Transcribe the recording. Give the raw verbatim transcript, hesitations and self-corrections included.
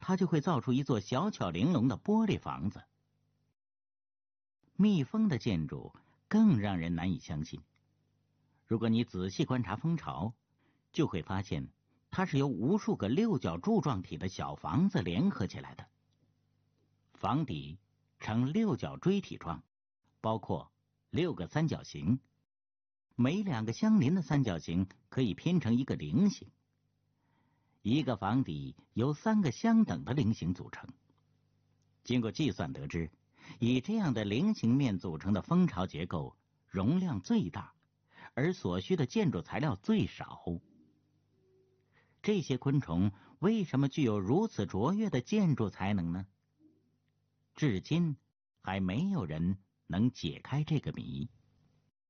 它就会造出一座小巧玲珑的玻璃房子。蜜蜂的建筑更让人难以相信。如果你仔细观察蜂巢，就会发现它是由无数个六角柱状体的小房子联合起来的。房底呈六角锥体状，包括六个三角形，每两个相邻的三角形可以拼成一个菱形。一个房底由三个相等的菱形组成。经过计算得知，以这样的菱形面组成的蜂巢结构容量最大，而所需的建筑材料最少。这些昆虫为什么具有如此卓越的建筑才能呢？至今还没有人能解开这个谜。